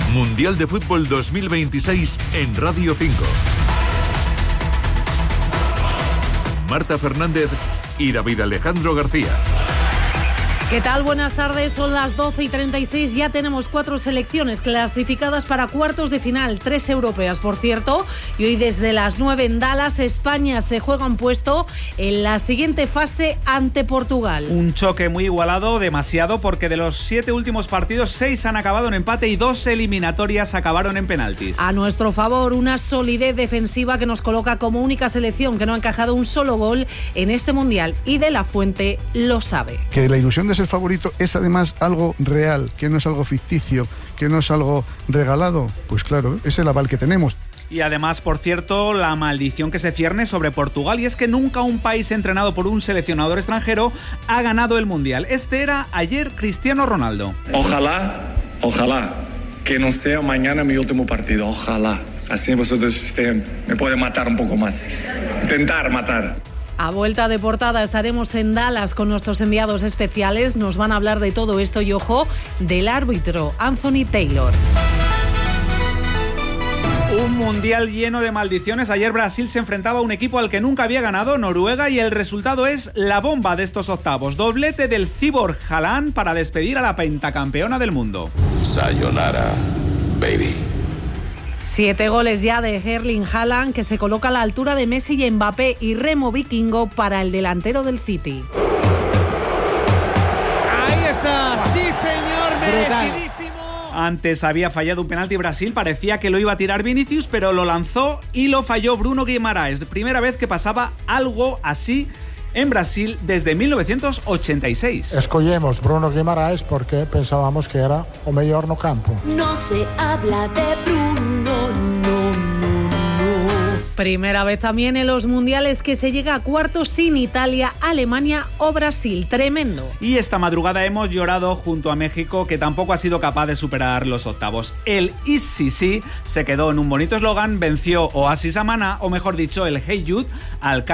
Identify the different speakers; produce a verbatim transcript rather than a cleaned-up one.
Speaker 1: Mundial de Fútbol dos mil veintiséis en Radio cinco. Marta Fernández y David Alejandro García.
Speaker 2: ¿Qué tal? Buenas tardes, son las doce y treinta y seis, ya tenemos cuatro selecciones clasificadas para cuartos de final, tres europeas por cierto, y hoy desde las nueve en Dallas, España se juega un puesto en la siguiente fase ante Portugal.
Speaker 3: Un choque muy igualado, demasiado, porque de los siete últimos partidos, seis han acabado en empate y dos eliminatorias acabaron en penaltis.
Speaker 2: A nuestro favor, una solidez defensiva que nos coloca como única selección que no ha encajado un solo gol en este Mundial, y De la Fuente lo sabe.
Speaker 4: Que la ilusión de el favorito es además algo real, que no es algo ficticio, que no es algo regalado, pues claro, es el aval que tenemos.
Speaker 3: Y además, por cierto, la maldición que se cierne sobre Portugal, y es que nunca un país entrenado por un seleccionador extranjero ha ganado el Mundial. Este era ayer Cristiano Ronaldo.
Speaker 5: Ojalá, ojalá, que no sea mañana mi último partido, ojalá. Así vosotros estén, me pueden matar un poco más, intentar matar.
Speaker 2: A vuelta de portada estaremos en Dallas con nuestros enviados especiales. Nos van a hablar de todo esto y, ojo, del árbitro Anthony Taylor.
Speaker 3: Un mundial lleno de maldiciones. Ayer Brasil se enfrentaba a un equipo al que nunca había ganado, Noruega, y el resultado es la bomba de estos octavos. Doblete del Cyborg Haaland para despedir a la pentacampeona del mundo.
Speaker 6: Sayonara, baby.
Speaker 2: Siete goles ya de Erling Haaland, que se coloca a la altura de Messi y Mbappé, y remo vikingo para el delantero del City.
Speaker 7: Ahí está, sí señor, merecidísimo.
Speaker 3: Antes había fallado un penalti Brasil, parecía que lo iba a tirar Vinicius, pero lo lanzó y lo falló Bruno Guimaraes. Primera vez que pasaba algo así en Brasil desde mil novecientos ochenta y seis.
Speaker 8: Escollemos Bruno Guimaraes porque pensábamos que era o mellor no campo.
Speaker 9: No se habla de Bruno, no, no, no.
Speaker 2: Primera vez también en los mundiales que se llega a cuartos sin Italia, Alemania o Brasil. Tremendo.
Speaker 3: Y esta madrugada hemos llorado junto a México, que tampoco ha sido capaz de superar los octavos. El I C C se quedó en un bonito eslogan, venció Oasis a Maná, o mejor dicho, el Hey Jude al